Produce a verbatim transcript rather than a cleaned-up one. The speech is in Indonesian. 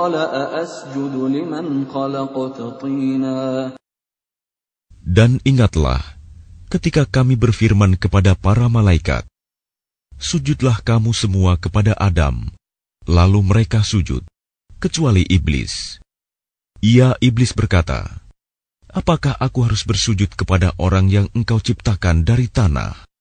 قَالَ أَأَسْجُدُ لِمَنْ خَلَقْتَ طِينًا. Dan ingatlah ketika kami berfirman kepada para malaikat, sujudlah kamu semua kepada Adam. Lalu mereka sujud, kecuali iblis. Ia iblis berkata, apakah aku harus bersujud kepada orang yang engkau ciptakan dari tanah?